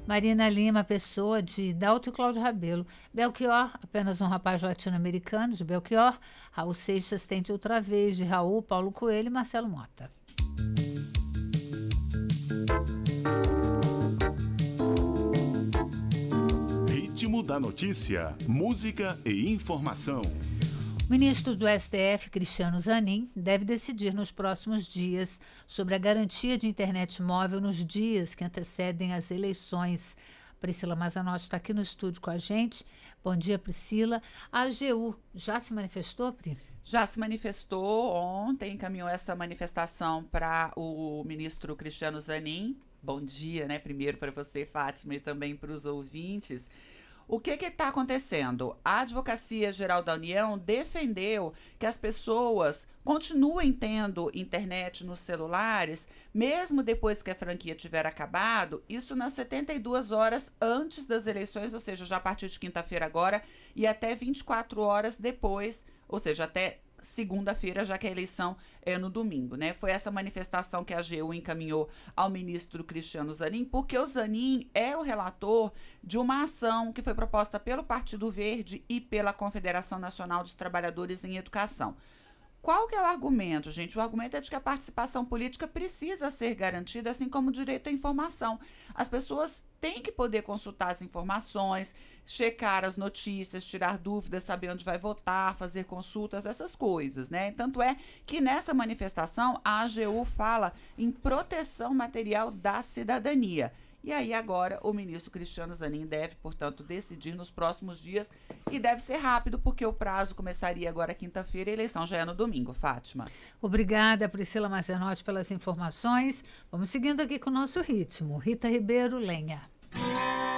Marina Lima Pessoa, de Dalto e Cláudio Rabelo. Belchior, apenas um rapaz latino-americano, de Belchior. Raul Seixas, Tente Outra Vez, de Raul, Paulo Coelho e Marcelo Mota. Ritmo da notícia, música e informação. O ministro do STF, Cristiano Zanin, deve decidir nos próximos dias sobre a garantia de internet móvel nos dias que antecedem as eleições. Priscila Mazanotti está aqui no estúdio com a gente. Bom dia, Priscila. A AGU já se manifestou, Pri? Já se manifestou ontem, encaminhou essa manifestação para o ministro Cristiano Zanin. Bom dia, né? Primeiro para você, Fátima, e também para os ouvintes. O que está acontecendo? A Advocacia Geral da União defendeu que as pessoas continuem tendo internet nos celulares, mesmo depois que a franquia tiver acabado, isso nas 72 horas antes das eleições, ou seja, já a partir de quinta-feira agora, e até 24 horas depois, ou seja, até segunda-feira, já que a eleição é no domingo, né? Foi essa manifestação que a AGU encaminhou ao ministro Cristiano Zanin, porque o Zanin é o relator de uma ação que foi proposta pelo Partido Verde e pela Confederação Nacional dos Trabalhadores em Educação. Qual que é o argumento, gente? O argumento é de que a participação política precisa ser garantida, assim como o direito à informação. As pessoas têm que poder consultar as informações, checar as notícias, tirar dúvidas, saber onde vai votar, fazer consultas, essas coisas, né? Tanto é que nessa manifestação a AGU fala em proteção material da cidadania. E aí agora o ministro Cristiano Zanin deve, portanto, decidir nos próximos dias e deve ser rápido, porque o prazo começaria agora quinta-feira e a eleição já é no domingo, Fátima. Obrigada, Priscila Mazanotti, pelas informações. Vamos seguindo aqui com o nosso ritmo. Rita Ribeiro, Lenha.